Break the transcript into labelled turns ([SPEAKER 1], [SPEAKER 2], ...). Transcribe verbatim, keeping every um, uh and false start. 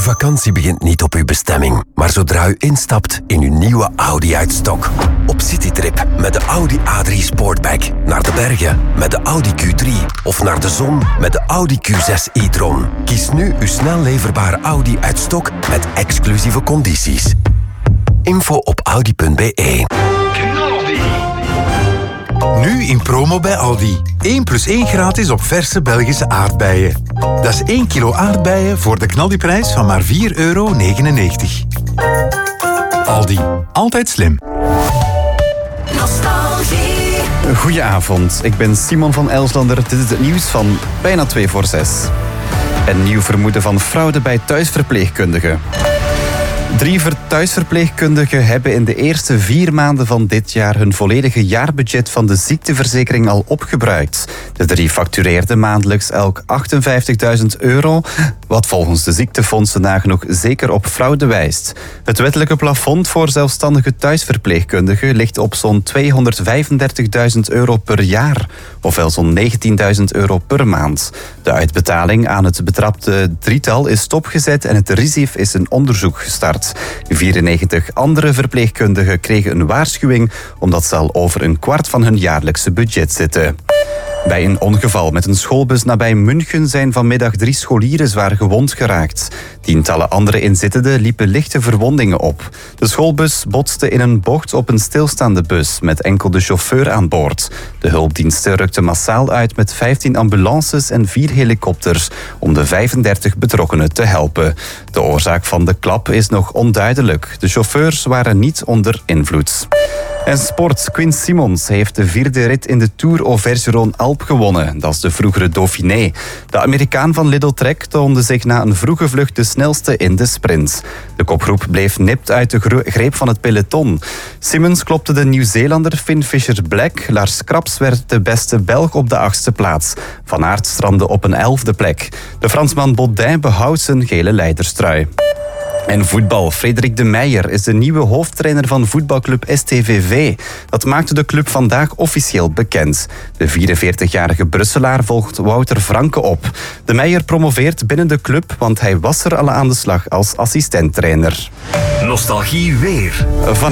[SPEAKER 1] vakantie begint niet op uw bestemming, maar zodra u instapt in uw nieuwe Audi uit stok. Op citytrip met de Audi A drie Sportback. Naar de bergen met de Audi Q drie. Of naar de zon met de Audi Q zes e-tron. Kies nu uw snel leverbare Audi uit stok met exclusieve condities. Info op audi punt b e.
[SPEAKER 2] Nu in promo bij Aldi. één plus één gratis op verse Belgische aardbeien. Dat is één kilo aardbeien voor de knaldiprijs van maar vier euro negenennegentig. Aldi. Altijd slim.
[SPEAKER 3] Nostalgie. Goedenavond, ik ben Simon van Elslander. Dit is het nieuws van bijna twee voor zes. Een nieuw vermoeden van fraude bij thuisverpleegkundigen. Drie thuisverpleegkundigen hebben in de eerste vier maanden van dit jaar hun volledige jaarbudget van de ziekteverzekering al opgebruikt. De drie factureerden maandelijks elk achtenvijftigduizend euro, wat volgens de ziektefondsen nagenoeg zeker op fraude wijst. Het wettelijke plafond voor zelfstandige thuisverpleegkundigen ligt op zo'n tweehonderdvijfendertigduizend euro per jaar, ofwel zo'n negentienduizend euro per maand. De uitbetaling aan het betrapte drietal is stopgezet en het R I S I F is een onderzoek gestart. vierennegentig andere verpleegkundigen kregen een waarschuwing omdat ze al over een kwart van hun jaarlijkse budget zitten. Bij een ongeval met een schoolbus nabij München zijn vanmiddag drie scholieren zwaar gewond geraakt. Tientallen andere inzittenden liepen lichte verwondingen op. De schoolbus botste in een bocht op een stilstaande bus met enkel de chauffeur aan boord. De hulpdiensten rukten massaal uit met vijftien ambulances en vier helikopters om de vijfendertig betrokkenen te helpen. De oorzaak van de klap is nog onduidelijk. De chauffeurs waren niet onder invloed. En sport. Quinn Simmons heeft de vierde rit in de Tour Auvergne-Rhône-Alpes gewonnen. Dat is de vroegere Dauphiné. De Amerikaan van Lidl Trek toonde zich na een vroege vlucht de snelste in de sprint. De kopgroep bleef nipt uit de greep van het peloton. Simmons klopte de Nieuw-Zeelander Finn Fisher-Black. Lars Kraps werd de beste Belg op de achtste plaats. Van Aert strandde op een elfde plek. De Fransman Baudin behoudt zijn gele leiderstrui. En voetbal. Frederik de Meijer is de nieuwe hoofdtrainer van voetbalclub S T V V. Dat maakte de club vandaag officieel bekend. De vierenveertigjarige Brusselaar volgt Wouter Franke op. De Meijer promoveert binnen de club, want hij was er al aan de slag als assistenttrainer.
[SPEAKER 4] Nostalgie weer.
[SPEAKER 3] Van